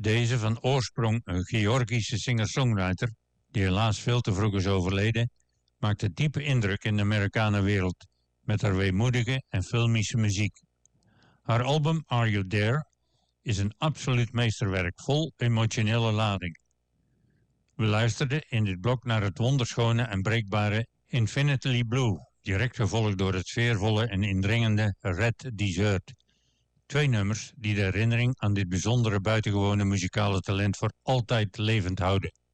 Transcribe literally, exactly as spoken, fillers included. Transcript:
Deze, van oorsprong een Georgische singer-songwriter, die helaas veel te vroeg is overleden, maakte diepe indruk in de Amerikanenwereld met haar weemoedige en filmische muziek. Haar album Are You There is een absoluut meesterwerk vol emotionele lading. We luisterden in dit blok naar het wonderschone en breekbare Infinitely Blue, direct gevolgd door het sfeervolle en indringende Red Desert. Twee nummers die de herinnering aan dit bijzondere buitengewone muzikale talent voor altijd levend houden.